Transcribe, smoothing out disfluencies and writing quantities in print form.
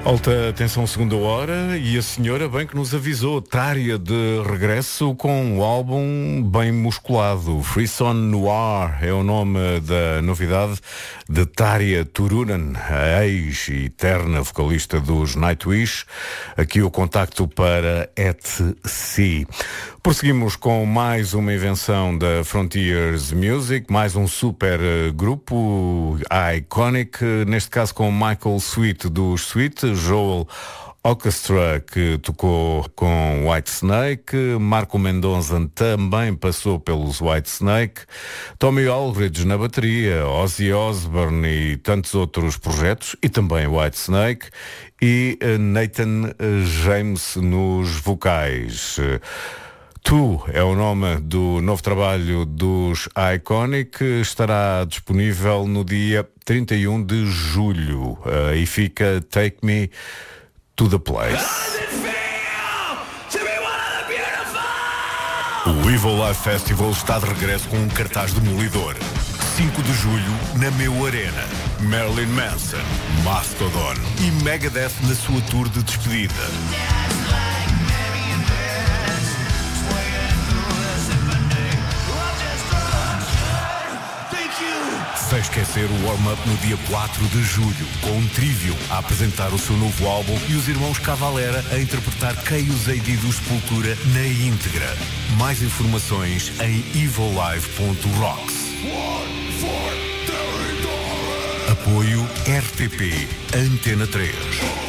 Alta atenção, segunda hora, e a senhora bem que nos avisou, Tária de regresso com um álbum bem musculado. Frisson Noir é o nome da novidade de Tária Turunen, a ex e eterna vocalista dos Nightwish. Aqui o contacto para @c. Prosseguimos com mais uma invenção da Frontiers Music, mais um super grupo iconic, neste caso com Michael Sweet dos Sweet, Joel Orchestra, que tocou com Whitesnake, Marco Mendonça também passou pelos Whitesnake, Tommy Aldridge na bateria, Ozzy Osbourne e tantos outros projetos, e também Whitesnake, e Nathan James nos vocais. Tu é o nome do novo trabalho dos Iconic, estará disponível no dia 31 de julho. E fica Take Me to the Place. O Evil Life Festival está de regresso com um cartaz demolidor. 5 de julho, na Meu Arena. Marilyn Manson, Mastodon e Megadeth na sua tour de despedida. Sem esquecer o warm-up no dia 4 de julho, com um Trivium a apresentar o seu novo álbum e os irmãos Cavalera a interpretar Chaos AD do Sepultura na íntegra. Mais informações em evilive.rocks. Apoio RTP Antena 3.